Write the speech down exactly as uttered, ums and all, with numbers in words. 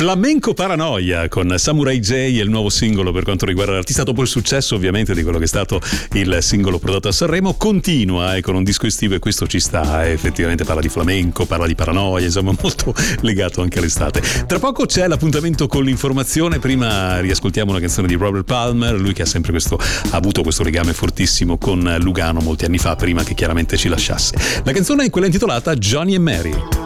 Flamenco Paranoia con Samurai J e il nuovo singolo per quanto riguarda l'artista, dopo il successo ovviamente di quello che è stato il singolo prodotto a Sanremo, continua eh, con un disco estivo, e questo ci sta, eh, effettivamente parla di flamenco, parla di paranoia, insomma molto legato anche all'estate. Tra poco c'è l'appuntamento con l'informazione, prima riascoltiamo una canzone di Robert Palmer, lui che ha sempre questo, ha avuto questo legame fortissimo con Lugano molti anni fa, prima che chiaramente ci lasciasse. La canzone è quella intitolata Johnny and Mary.